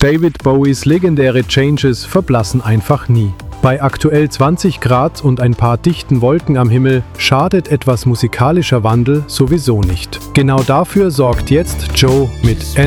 David Bowies legendäre Changes verblassen einfach nie. Bei aktuell 20 Grad und ein paar dichten Wolken am Himmel schadet etwas musikalischer Wandel sowieso nicht. Genau dafür sorgt jetzt Joe mit